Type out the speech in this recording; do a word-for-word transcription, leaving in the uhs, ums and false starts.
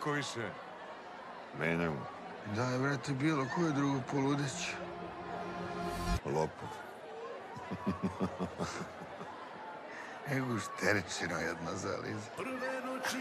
tako više. Menjamo. Daj, brate, bilo koje drugo poludeć. Lopov. Ego šteričino jedna zaliza.